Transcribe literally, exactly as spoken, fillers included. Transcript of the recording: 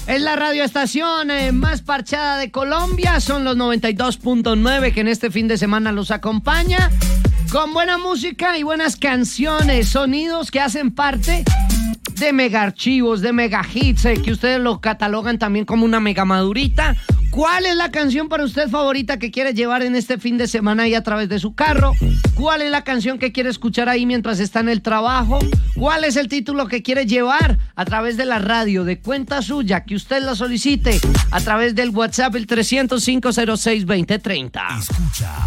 Es la radioestación eh, más parchada de Colombia. Son los noventa y dos punto nueve que en este fin de semana los acompaña. Con buena música y buenas canciones. Sonidos que hacen parte de mega archivos, de mega hits, eh, que ustedes lo catalogan también como una mega madurita. ¿Cuál es la canción para usted favorita que quiere llevar en este fin de semana ahí a través de su carro? ¿Cuál es la canción que quiere escuchar ahí mientras está en el trabajo? ¿Cuál es el título que quiere llevar a través de la radio, de cuenta suya, que usted la solicite a través del WhatsApp el trescientos cinco cero seis veinte treinta? Escucha